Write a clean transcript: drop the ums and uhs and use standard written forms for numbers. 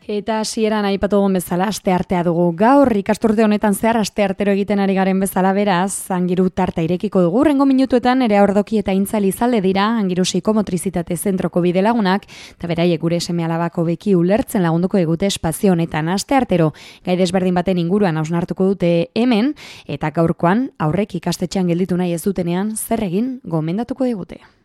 Eta hasieran aipatu dugun bezala asteartea dugu. Gaur ikasturte honetan zehar asteartero egiten ari garen bezala beraz, Angiru tarta irekiko dugu. Rengo minutuetan ere ordoki eta intzali izalde dira Angiru psikomotrizitate zentroko bidelagunak, eta beraiek gure seme-alabako beki ulertzen lagunduko digute espazio honetan asteartero. Gai desberdin baten inguruan hausnartuko dute hemen, eta gaurkoan aurrek ikastetxean gelditu nahi ez dutenean zer egin gomendatuko digute.